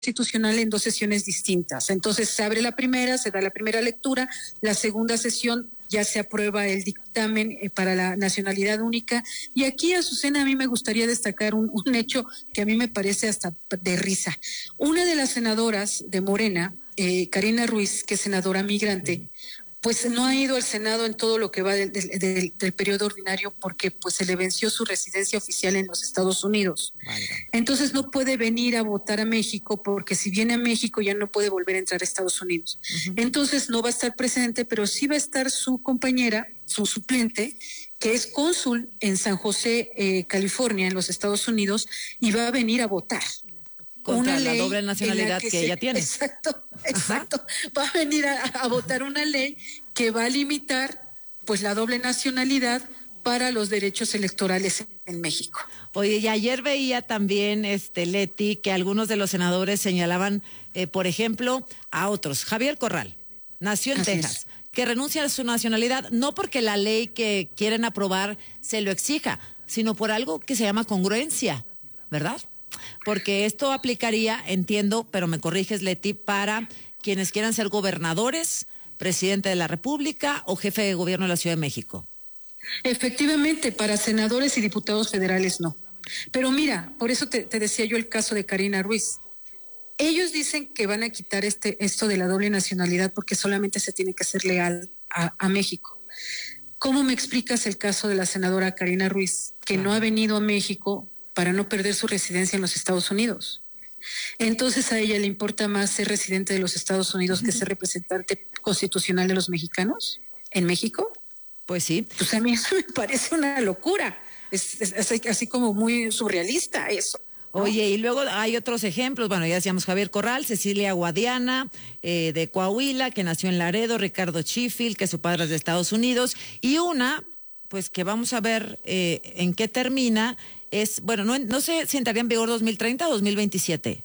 Constitucional en 2 sesiones distintas. Entonces se abre la primera, se da la primera lectura, la segunda sesión ya se aprueba el dictamen para la nacionalidad única. Y aquí, Azucena, a mí me gustaría destacar un hecho que a mí me parece hasta de risa. Una de las senadoras de Morena, Karina Ruiz, que es senadora migrante, pues no ha ido al Senado en todo lo que va del periodo ordinario porque pues se le venció su residencia oficial en los Estados Unidos. Entonces no puede venir a votar a México porque si viene a México ya no puede volver a entrar a Estados Unidos. Entonces no va a estar presente, pero sí va a estar su compañera, su suplente, que es cónsul en San José, California, en los Estados Unidos, y va a venir a votar. Contra la doble nacionalidad que ella tiene. Exacto. Va a venir a votar una ley que va a limitar pues la doble nacionalidad para los derechos electorales en México. Oye, y ayer veía también, Leti, que algunos de los senadores señalaban, por ejemplo, a otros. Javier Corral, nació en Texas, que renuncia a su nacionalidad, no porque la ley que quieren aprobar se lo exija, sino por algo que se llama congruencia, ¿verdad? Porque esto aplicaría, entiendo, pero me corriges, Leti, para quienes quieran ser gobernadores, presidente de la República o jefe de gobierno de la Ciudad de México. Efectivamente, para senadores y diputados federales no. Pero mira, por eso te decía yo el caso de Karina Ruiz. Ellos dicen que van a quitar esto de la doble nacionalidad porque solamente se tiene que ser leal a México. ¿Cómo me explicas el caso de la senadora Karina Ruiz, que no ha venido a México para no perder su residencia en los Estados Unidos? Entonces a ella le importa más ser residente de los Estados Unidos que ser representante constitucional de los mexicanos en México. Pues sí. Pues a mí eso me parece una locura. Es así como muy surrealista eso, ¿no? Oye, y luego hay otros ejemplos, bueno, ya decíamos Javier Corral, Cecilia Guadiana, de Coahuila, que nació en Laredo, Ricardo Sheffield, que su padre es de Estados Unidos, y una, pues que vamos a ver en qué termina, es, bueno, no sé si entraría en vigor 2030 o 2027.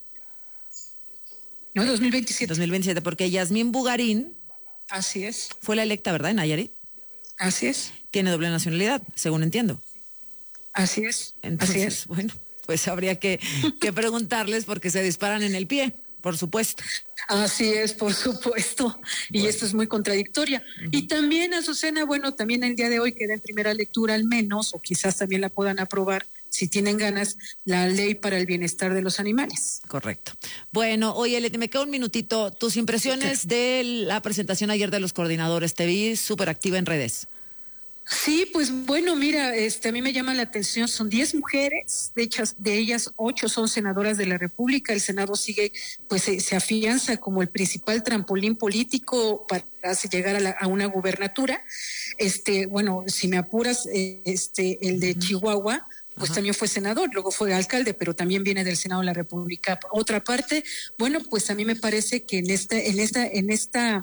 No, 2027. 2027, porque Yasmín Bugarín. Así es. Fue la electa, ¿verdad, en Nayarit? Así es. Tiene doble nacionalidad, según entiendo. Así es. Entonces, así es. Bueno, pues habría que preguntarles porque se disparan en el pie, por supuesto. Así es, por supuesto. Y bueno, esto es muy contradictoria. Y también, Azucena, bueno, también el día de hoy queda en primera lectura al menos, o quizás también la puedan aprobar, si tienen ganas, la ley para el bienestar de los animales. Correcto. Bueno, oye, Leti, me queda un minutito. Tus impresiones de la presentación ayer de los coordinadores. Te vi súper activa en redes. Sí, pues bueno, mira, a mí me llama la atención, son 10 mujeres, de ellas 8 son senadoras de la República. El Senado sigue, pues se afianza como el principal trampolín político para llegar a una gubernatura. Bueno, si me apuras, el de Chihuahua, pues también fue senador, luego fue alcalde, pero también viene del Senado de la República. Otra parte, bueno, pues a mí me parece que en esta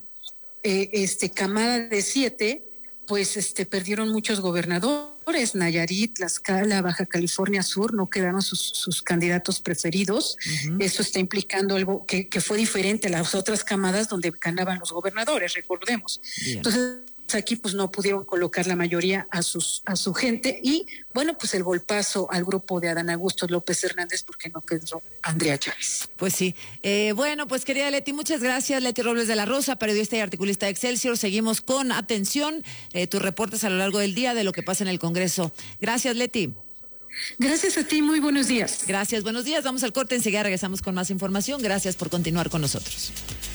camada de 7, pues perdieron muchos gobernadores. Nayarit, Tlaxcala, Baja California Sur, no quedaron sus candidatos preferidos. Eso está implicando algo que fue diferente a las otras camadas donde ganaban los gobernadores, recordemos. Bien. Entonces aquí pues no pudieron colocar la mayoría a su gente y bueno, pues el golpazo al grupo de Adán Augusto López Hernández porque no quedó Andrea Chávez. Pues sí. Bueno, pues querida Leti, muchas gracias. Leti Robles de la Rosa, periodista y articulista de Excelsior. Seguimos con atención tus reportes a lo largo del día de lo que pasa en el Congreso. Gracias, Leti. Gracias a ti, muy buenos días. Gracias, buenos días. Vamos al corte, enseguida regresamos con más información. Gracias por continuar con nosotros.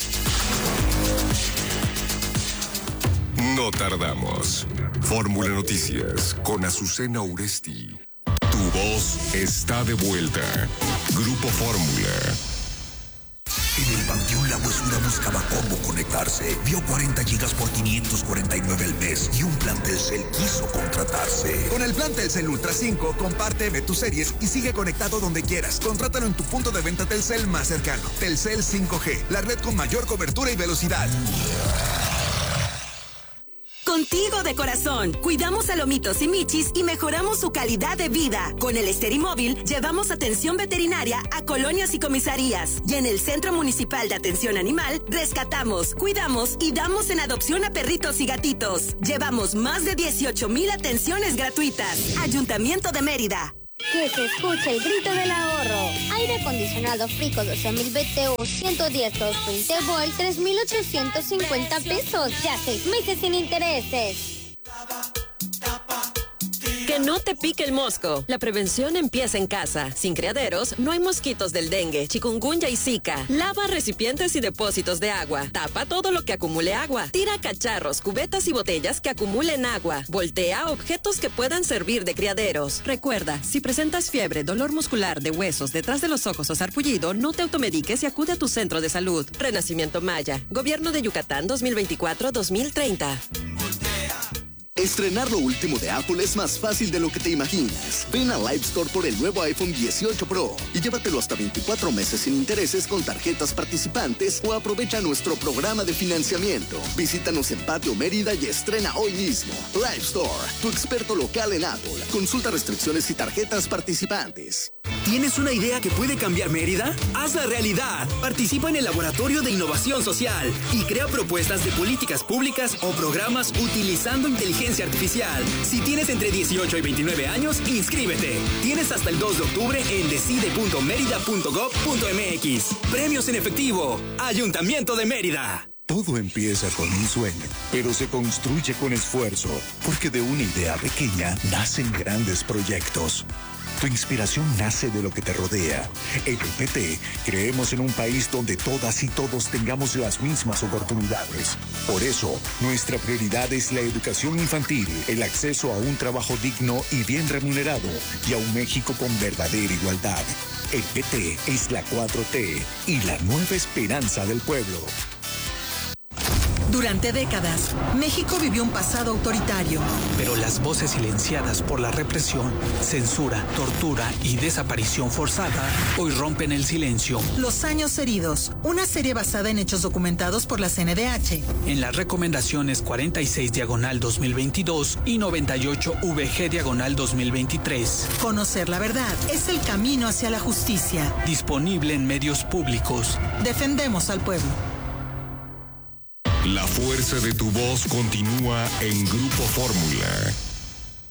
No tardamos. Fórmula Noticias con Azucena Uresti. Tu voz está de vuelta. Grupo Fórmula. En el Panteón La Huesura buscaba cómo conectarse. Vio 40 gigas por 549 al mes y un plan Telcel quiso contratarse. Con el plan Telcel Ultra 5, comparte, ve tus series y sigue conectado donde quieras. Contrátalo en tu punto de venta Telcel más cercano. Telcel 5G, la red con mayor cobertura y velocidad. Contigo de corazón, cuidamos a lomitos y michis y mejoramos su calidad de vida. Con el Esterimóvil llevamos atención veterinaria a colonias y comisarías. Y en el Centro Municipal de Atención Animal, rescatamos, cuidamos y damos en adopción a perritos y gatitos. Llevamos más de 18,000 atenciones gratuitas. Ayuntamiento de Mérida. Que se escuche el grito del ahorro. Aire acondicionado Frico 12.000 BTU 110 220 volt 3.850 pesos. Ya 6 meses sin intereses. Que no te pique el mosco. La prevención empieza en casa. Sin criaderos, no hay mosquitos del dengue, chikungunya y zika. Lava recipientes y depósitos de agua. Tapa todo lo que acumule agua. Tira cacharros, cubetas y botellas que acumulen agua. Voltea objetos que puedan servir de criaderos. Recuerda, si presentas fiebre, dolor muscular de huesos, detrás de los ojos o sarpullido, no te automediques y acude a tu centro de salud. Renacimiento Maya. Gobierno de Yucatán 2024-2030. Estrenar lo último de Apple es más fácil de lo que te imaginas. Ven a Live Store por el nuevo iPhone 18 Pro y llévatelo hasta 24 meses sin intereses con tarjetas participantes o aprovecha nuestro programa de financiamiento. Visítanos en Patio Mérida y estrena hoy mismo. Live Store, tu experto local en Apple. Consulta restricciones y tarjetas participantes. ¿Tienes una idea que puede cambiar Mérida? ¡Hazla realidad! Participa en el Laboratorio de Innovación Social y crea propuestas de políticas públicas o programas utilizando inteligencia artificial. Si tienes entre 18 y 29 años, inscríbete. Tienes hasta el 2 de octubre en decide.merida.gov.mx. Premios en efectivo. Ayuntamiento de Mérida. Todo empieza con un sueño, pero se construye con esfuerzo, porque de una idea pequeña nacen grandes proyectos. Tu inspiración nace de lo que te rodea. En el PT creemos en un país donde todas y todos tengamos las mismas oportunidades. Por eso, nuestra prioridad es la educación infantil, el acceso a un trabajo digno y bien remunerado, y a un México con verdadera igualdad. El PT es la 4T y la nueva esperanza del pueblo. Durante décadas, México vivió un pasado autoritario. Pero las voces silenciadas por la represión, censura, tortura y desaparición forzada hoy rompen el silencio. Los años heridos, una serie basada en hechos documentados por la CNDH. En las recomendaciones 46/2022 y 98/VG/2023. Conocer la verdad es el camino hacia la justicia. Disponible en medios públicos. Defendemos al pueblo. La fuerza de tu voz continúa en Grupo Fórmula.